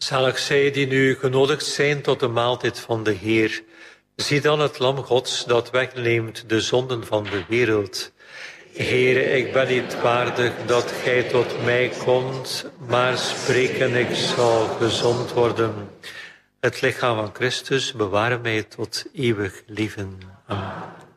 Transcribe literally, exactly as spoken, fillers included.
Zalig zij die nu genodigd zijn tot de maaltijd van de Heer. Zie dan het lam Gods dat wegneemt de zonden van de wereld. Heere, ik ben niet waardig dat gij tot mij komt, maar spreek en ik zal gezond worden. Het lichaam van Christus beware mij tot eeuwig leven. Amen.